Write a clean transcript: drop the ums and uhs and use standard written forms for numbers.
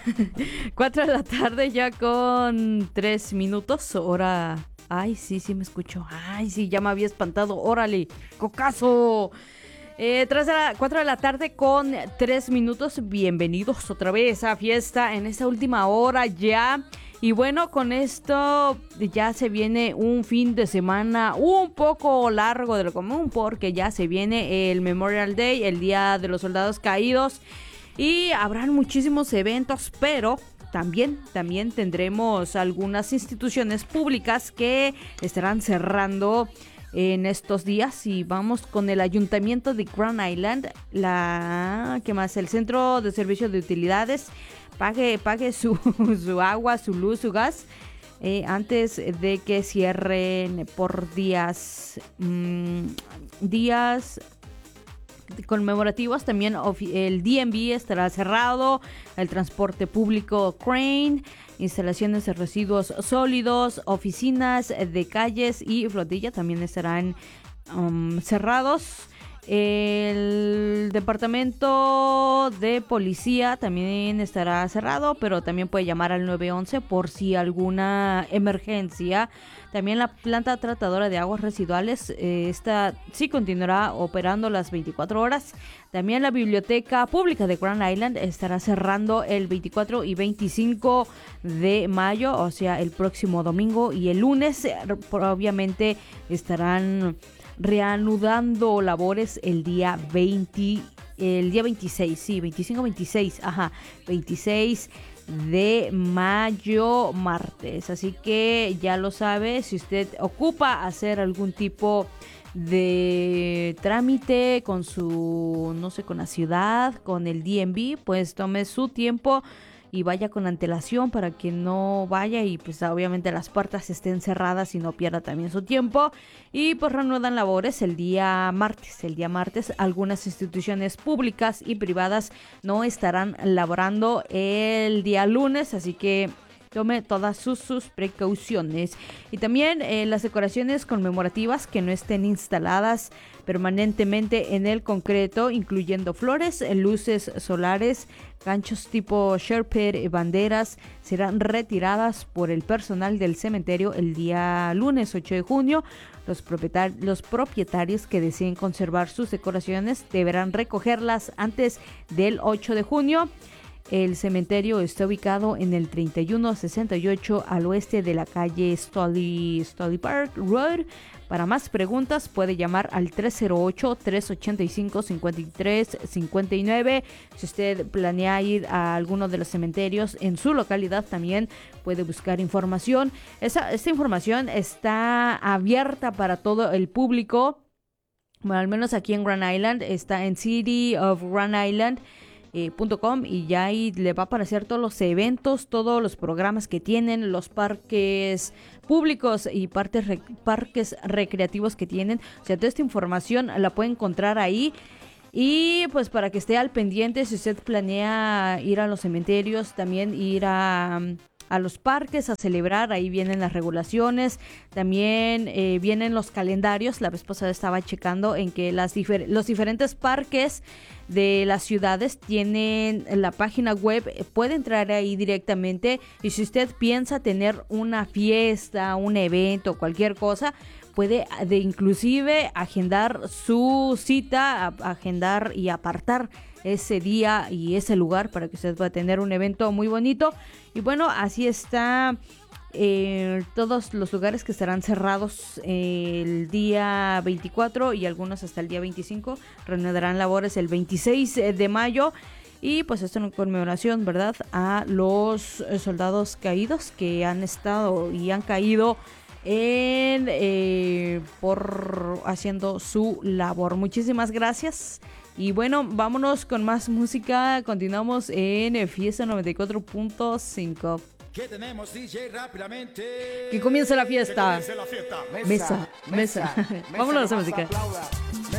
4 de la tarde ya con 3 minutos, hora... Ay, sí, sí me escucho. Ay, sí, ya me había espantado. Órale, cocazo. 4 de la tarde con 3 minutos. Bienvenidos otra vez a fiesta en esta última hora ya. Y bueno, con esto ya se viene un fin de semana un poco largo de lo común, porque ya se viene el Memorial Day, el Día de los Soldados Caídos. Y habrán muchísimos eventos, pero también tendremos algunas instituciones públicas que estarán cerrando en estos días. Y vamos con el Ayuntamiento de Grand Island, ¿qué más? El Centro de Servicio de Utilidades. Pague su agua, su luz, su gas, antes de que cierren por días conmemorativos. También el DMV estará cerrado, el transporte público Crane, instalaciones de residuos sólidos, oficinas de calles y flotilla también estarán cerrados. El departamento de policía también estará cerrado, pero también puede llamar al 911 por si alguna emergencia. También la planta tratadora de aguas residuales, esta sí continuará operando las 24 horas. También la biblioteca pública de Grand Island estará cerrando el 24 y 25 de mayo, o sea, el próximo domingo, y el lunes obviamente estarán reanudando labores el día 26, sí, 26 de mayo, martes. Así que ya lo sabe, si usted ocupa hacer algún tipo de trámite con con la ciudad, con el DMV, pues tome su tiempo y vaya con antelación para que no vaya y pues obviamente las puertas estén cerradas y no pierda también su tiempo. Y pues reanudan labores el día martes. Algunas instituciones públicas y privadas no estarán laborando el día lunes, así que tome todas sus precauciones. Y también las decoraciones conmemorativas que no estén instaladas permanentemente en el concreto, incluyendo flores, luces solares, ganchos tipo Sherper, banderas, serán retiradas por el personal del cementerio el día lunes 8 de junio. Los propietarios que deseen conservar sus decoraciones deberán recogerlas antes del 8 de junio. El cementerio está ubicado en el 3168 al oeste de la calle Stolly Park Road. Para más preguntas puede llamar al 308-385-5359. Si usted planea ir a alguno de los cementerios en su localidad, también puede buscar información. Esta información está abierta para todo el público. Bueno, al menos aquí en Grand Island está en cityofgrandisland.com y ya ahí le va a aparecer todos los eventos, todos los programas que tienen, los parques públicos y parques recreativos que tienen. O sea, toda esta información la puede encontrar ahí. Y pues para que esté al pendiente, si usted planea ir a los cementerios, también ir a los parques a celebrar, ahí vienen las regulaciones, también vienen los calendarios. La vez pasada estaba checando en que los diferentes parques de las ciudades tienen la página web, puede entrar ahí directamente, y si usted piensa tener una fiesta, un evento, cualquier cosa, puede inclusive agendar su cita, agendar y apartar ese día y ese lugar para que usted pueda tener un evento muy bonito. Y bueno, así está todos los lugares que estarán cerrados el día 24 y algunos hasta el día 25. Reanudarán labores el 26 de mayo. Y pues esto en conmemoración, ¿verdad?, a los soldados caídos que han estado y han caído por haciendo su labor. Muchísimas gracias. Y bueno, vámonos con más música. Continuamos en Fiesta 94.5. ¿Qué tenemos, DJ? Rápidamente. Que comience la fiesta. Que comience la fiesta. Mesa. Vámonos a la música.